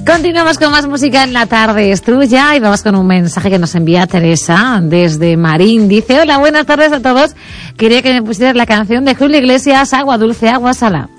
Continuamos con más música en La Tarde es Tuya y vamos con un mensaje que nos envía Teresa desde Marín. Dice: hola, buenas tardes a todos. Quería que me pusieras la canción de Julio Iglesias, Agua Dulce, Agua Salada.